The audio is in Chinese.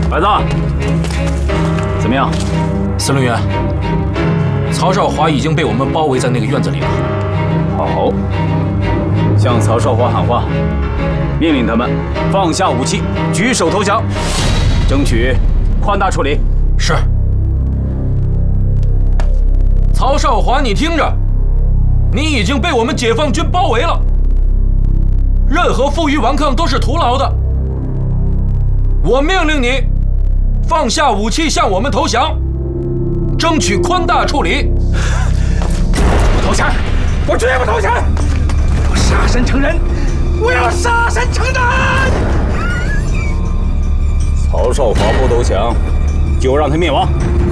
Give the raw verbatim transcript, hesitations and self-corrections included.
白子，怎么样？ 司令员，曹少华已经被我们包围在那个院子里了。 好，向曹少华喊话，命令他们放下武器，举手投降，争取宽大处理。 是。曹少华，你听着，你已经被我们解放军包围了，任何负隅顽抗都是徒劳的。我命令你放下武器，向我们投降，争取宽大处理。 不投降，我绝不投降！我要杀身成仁，我要杀身成仁！ 曹少华不投降，就让他灭亡。